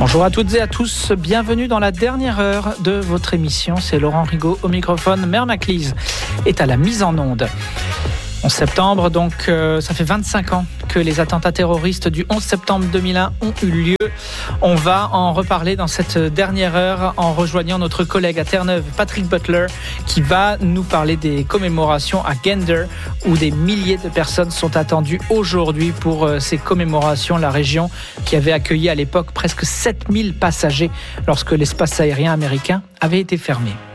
Bonjour à toutes et à tous, bienvenue dans la dernière heure de votre émission. C'est Laurent Rigaud au microphone, Mère Maclise est à la mise en onde. 11 septembre, donc ça fait 25 ans que les attentats terroristes du 11 septembre 2001 ont eu lieu. On va en reparler dans cette dernière heure en rejoignant notre collègue à Terre-Neuve, Patrick Butler, qui va nous parler des commémorations à Gander, où des milliers de personnes sont attendues aujourd'hui pour ces commémorations. La région qui avait accueilli à l'époque presque 7000 passagers lorsque l'espace aérien américain avait été fermé.